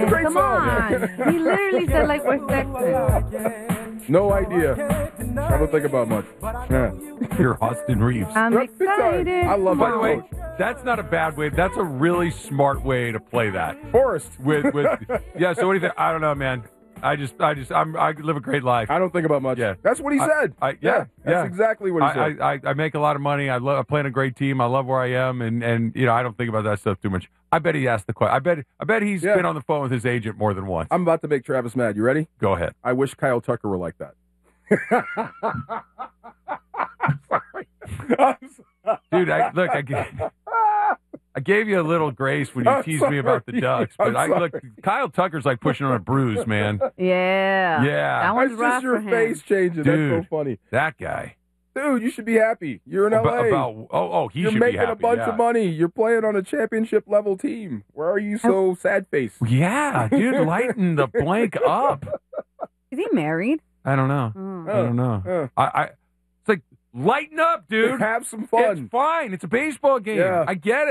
man. Great Come song. on. He literally said, like, we're sexist. No idea. I don't think about much. Yeah. You're Austin Reeves. I'm excited. I love By my the way, coach. that's not a bad way. That's a really smart way to play that. Forrest. With yeah. So what do you think? I don't know, man. I live a great life. I don't think about much. Yeah. That's what he said. That's exactly what he said. I make a lot of money. I play on a great team. I love where I am, and I don't think about that stuff too much. I bet he asked the question. I bet he's been on the phone with his agent more than once. I'm about to make Travis mad. You ready? Go ahead. I wish Kyle Tucker were like that. I'm sorry. Dude, I gave you a little grace when you teased me about the Ducks, but Kyle Tucker's like pushing on a bruise, man. Yeah. Yeah. That one's That's rough just your for him. face changing. Dude, That's so funny. That guy. Dude, you should be happy. You're in LA. He You're should be making happy. a bunch of money. You're playing on a championship level team. Why are you so sad faced? Yeah, dude, lighten the blank up. Is he married? I don't know. Oh. I don't know. It's like, lighten up, dude. Have some fun. It's fine. It's a baseball game. Yeah. I get it.